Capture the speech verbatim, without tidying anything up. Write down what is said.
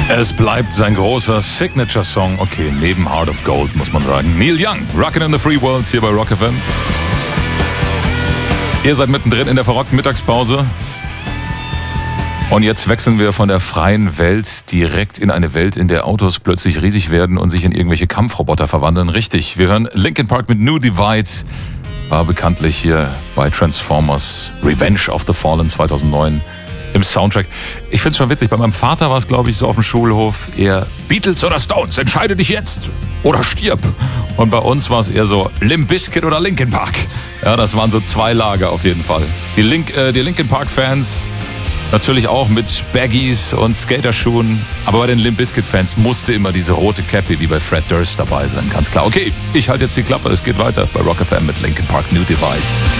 Es bleibt sein großer Signature-Song. Okay, neben Heart of Gold, muss man sagen. Neil Young, Rockin' in the Free World, hier bei Rock F M. Ihr seid mittendrin in der verrockten Mittagspause. Und jetzt wechseln wir von der freien Welt direkt in eine Welt, in der Autos plötzlich riesig werden und sich in irgendwelche Kampfroboter verwandeln. Richtig, wir hören Linkin Park mit New Divide. War bekanntlich hier bei Transformers Revenge of the Fallen zweitausendneun im Soundtrack. Ich find's schon witzig, bei meinem Vater war es, glaube ich, so auf dem Schulhof eher Beatles oder Stones, entscheide dich jetzt oder stirb. Und bei uns war es eher so Limp Bizkit oder Linkin Park. Ja, das waren so zwei Lager auf jeden Fall. Die, Link, äh, die Linkin Park Fans natürlich auch mit Baggies und Skaterschuhen. Aber bei den Limp Bizkit Fans musste immer diese rote Cappy wie bei Fred Durst dabei sein, ganz klar. Okay, ich halte jetzt die Klappe, es geht weiter bei Rock F M mit Linkin Park New Divide.